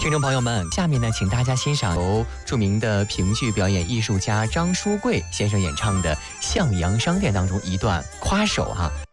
听众朋友们，下面呢，请大家欣赏由著名的评剧表演艺术家张书贵先生演唱的《向阳商店》当中一段夸手哈。